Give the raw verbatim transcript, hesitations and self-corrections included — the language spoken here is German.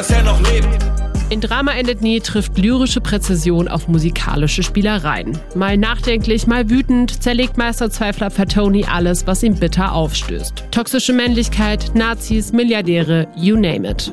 dass er noch lebt. In Drama endet nie trifft lyrische Präzision auf musikalische Spielereien. Mal nachdenklich, mal wütend, zerlegt Meisterzweifler Fatoni alles, was ihm bitter aufstößt. Toxische Männlichkeit, Nazis, Milliardäre, you name it.